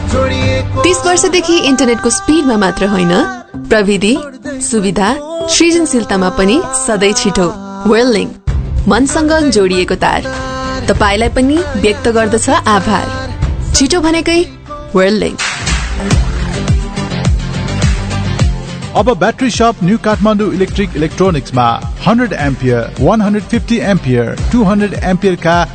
30 वर्षदेखि इन्टरनेटको स्पिडमा मात्र होइन, प्रविधि, सुविधा, सृजनशीलतामा पनि सधैँ छिटो। वेललिङ, मनसँग जोडिएको तार। तपाईलाई पनि व्यक्त गर्दछ आभार। छिटो भनेकै वेललिङ। अब ब्याट्री शप new Kathmandu electric इलेक्ट्रोनिक्समा 100 ampere, 150 ampere, 200 ampere का